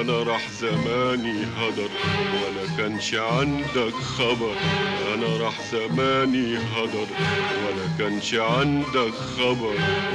انا راح زماني هدر ولا كانش عندك خبر. انا راح زماني هدر ولا كانش عندك خبر.